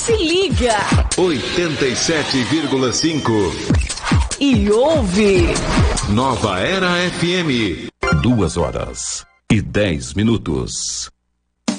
Se liga. 87,5. E ouve. Nova Era FM. 2 horas e 10 minutos.